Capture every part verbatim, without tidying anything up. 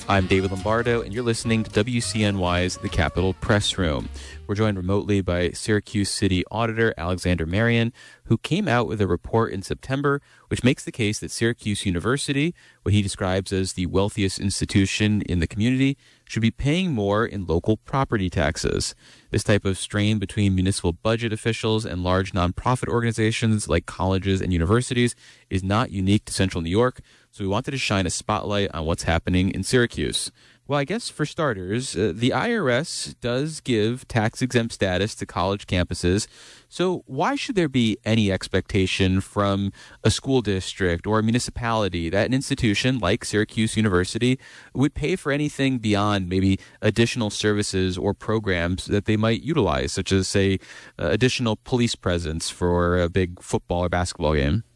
I'm David Lombardo, and you're listening to W C N Y's The Capitol Press Room. We're joined remotely by Syracuse City Auditor Alexander Marion, who came out with a report in September which makes the case that Syracuse University, what he describes as the wealthiest institution in the community, should be paying more in local property taxes. This type of strain between municipal budget officials and large nonprofit organizations like colleges and universities is not unique to Central New York, so we wanted to shine a spotlight on what's happening in Syracuse. Well, I guess for starters, uh, the I R S does give tax-exempt status to college campuses, so why should there be any expectation from a school district or a municipality that an institution like Syracuse University would pay for anything beyond maybe additional services or programs that they might utilize, such as, say, uh, additional police presence for a big football or basketball game?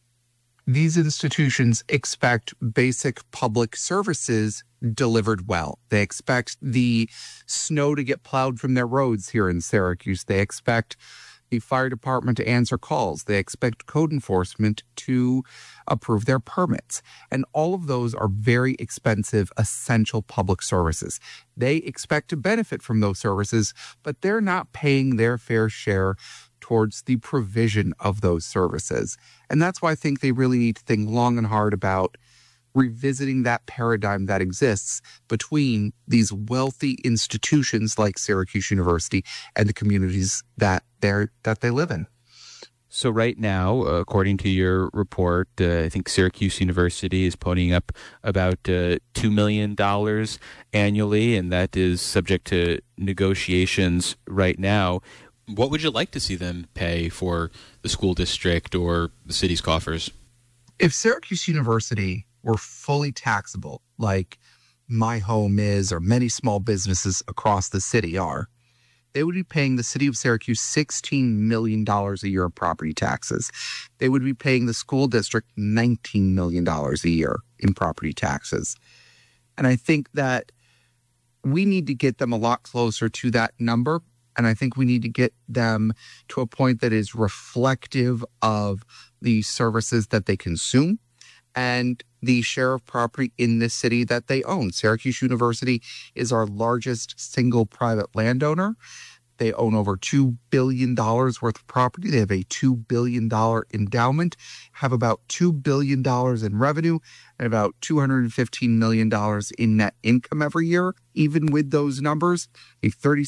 These institutions expect basic public services delivered well. They expect the snow to get plowed from their roads here in Syracuse. They expect the fire department to answer calls. They expect code enforcement to approve their permits. And all of those are very expensive, essential public services. They expect to benefit from those services, but they're not paying their fair share towards the provision of those services. And that's why I think they really need to think long and hard about revisiting that paradigm that exists between these wealthy institutions like Syracuse University and the communities that they're that they live in. So right now, uh, according to your report, uh, I think Syracuse University is ponying up about uh, two million dollars annually, and that is subject to negotiations right now. What would you like to see them pay for the school district or the city's coffers? If Syracuse University were fully taxable, like my home is or many small businesses across the city are, they would be paying the city of Syracuse sixteen million dollars a year in property taxes. They would be paying the school district nineteen million dollars a year in property taxes. And I think that we need to get them a lot closer to that number. And I think we need to get them to a point that is reflective of the services that they consume and the share of property in this city that they own. Syracuse University is our largest single private landowner. They own over two billion dollars worth of property. They have a two billion dollars endowment, have about two billion dollars in revenue, and about two hundred fifteen million dollars in net income every year. Even with those numbers, a thirty